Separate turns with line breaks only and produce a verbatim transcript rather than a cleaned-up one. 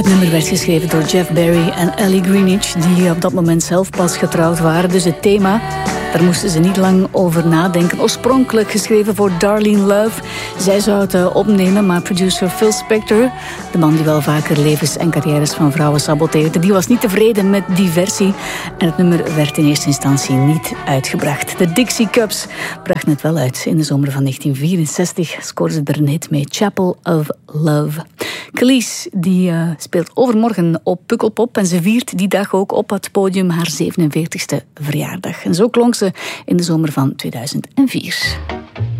Het nummer werd geschreven door Jeff Barry en Ellie Greenwich, die op dat moment zelf pas getrouwd waren. Dus het thema, daar moesten ze niet lang over nadenken. Oorspronkelijk geschreven voor Darlene Love. Zij zou het uh, opnemen, maar producer Phil Spector, de man die wel vaker levens en carrières van vrouwen saboteerde, die was niet tevreden met die versie. En het nummer werd in eerste instantie niet uitgebracht. De Dixie Cups brachten het wel uit. In de zomer van negentien vierenzestig scoorde ze er een hit mee, Chapel of Love. Kelis die uh, speelt overmorgen op Pukkelpop en ze viert die dag ook op het podium haar zevenenveertigste verjaardag. En zo klonk ze in de zomer van tweeduizend vier.